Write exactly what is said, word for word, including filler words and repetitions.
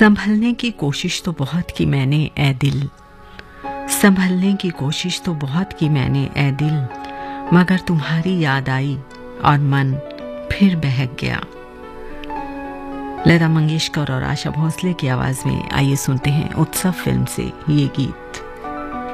संभलने की कोशिश तो बहुत की मैंने ए दिल, संभलने की कोशिश तो बहुत की मैंने ए दिल, मगर तुम्हारी याद आई और मन फिर बहक गया। लता मंगेशकर और आशा भोसले की आवाज में आइए सुनते हैं उत्सव फिल्म से ये गीत।